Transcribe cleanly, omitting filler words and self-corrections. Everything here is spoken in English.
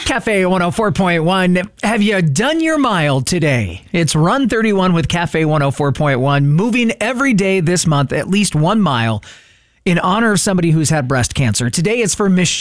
Cafe 104.1. Have you done your mile today? It's Run 31 with Cafe 104.1, moving every day this month at least 1 mile in honor of somebody who's had breast cancer. Today it's for Michelle.